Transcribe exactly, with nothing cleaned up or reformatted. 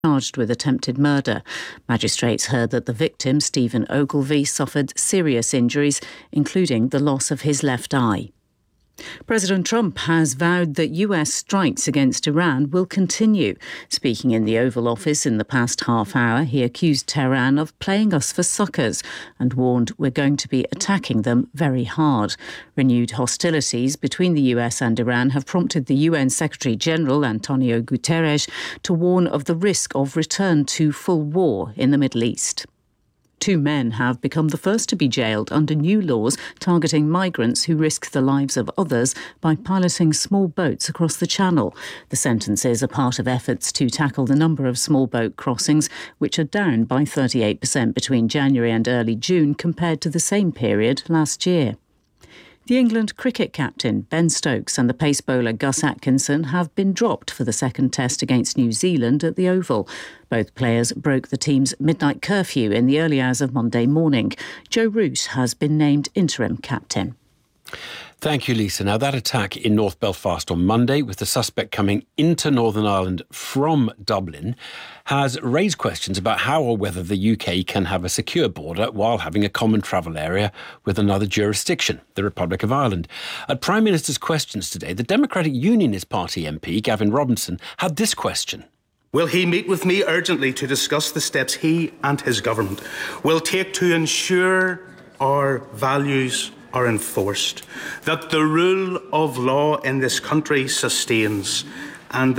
charged with attempted murder. Magistrates heard that the victim, Stephen Ogilvie, suffered serious injuries, including the loss of his left eye. President Trump has vowed that U S strikes against Iran will continue. Speaking in the Oval Office in the past half hour, he accused Tehran of playing us for suckers and warned we're going to be attacking them very hard. Renewed hostilities between the U S and Iran have prompted the U N Secretary-General Antonio Guterres to warn of the risk of return to full war in the Middle East. Two men have become the first to be jailed under new laws targeting migrants who risk the lives of others by piloting small boats across the Channel. The sentences are part of efforts to tackle the number of small boat crossings, which are down by thirty-eight percent between January and early June compared to the same period last year. The England cricket captain Ben Stokes and the pace bowler Gus Atkinson have been dropped for the second test against New Zealand at the Oval. Both players broke the team's midnight curfew in the early hours of Monday morning. Joe Root has been named interim captain. Thank you, Lisa. Now, that attack in North Belfast on Monday, with the suspect coming into Northern Ireland from Dublin, has raised questions about how or whether the U K can have a secure border while having a common travel area with another jurisdiction, the Republic of Ireland. At Prime Minister's Questions today, the Democratic Unionist Party M P, Gavin Robinson, had this question. Will he meet with me urgently to discuss the steps he and his government will take to ensure our values are enforced, that the rule of law in this country sustains, and